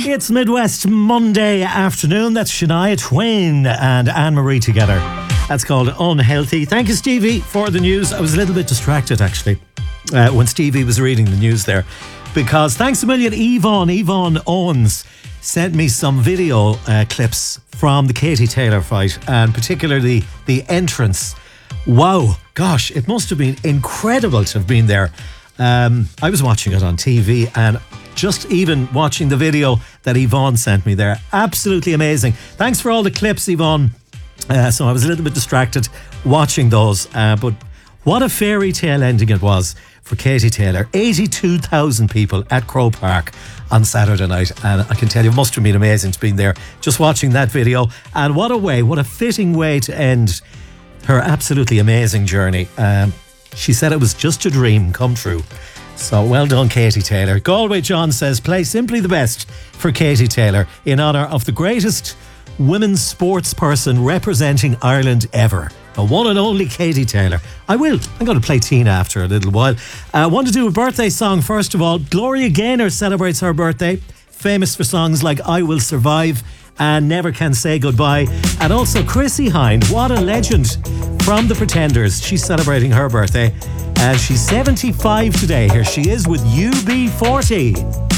It's Midwest Monday afternoon. That's Shania Twain and Anne-Marie together. That's called Unhealthy. Thank you, Stevie, for the news. I was a little bit distracted, actually, when Stevie was reading the news there. Because thanks a million, Yvonne Owens sent me some video clips from the Katie Taylor fight, and particularly the entrance. Wow, gosh, it must have been incredible to have been there. I was watching it on TV, and just even watching the video that Yvonne sent me there, absolutely amazing. Thanks for all the clips, Yvonne. So I was a little bit distracted watching those, but what a fairy tale ending it was for Katie Taylor. 82,000 people at Croke Park on Saturday night, and I can tell you, it must have been amazing to be there just watching that video. And what a fitting way to end her absolutely amazing journey. She said it was just a dream come true. So well done, Katie Taylor. Galway John says, play simply the best for Katie Taylor in honour of the greatest women's sports person representing Ireland ever, the one and only Katie Taylor. I'm going to play Tina after a little while. I want to do a birthday song first of all. Gloria Gaynor celebrates her birthday, famous for songs like I Will Survive and Never Can Say Goodbye. And also Chrissie Hynde, what a legend from the Pretenders. She's celebrating her birthday and she's 75 today. Here she is with UB40.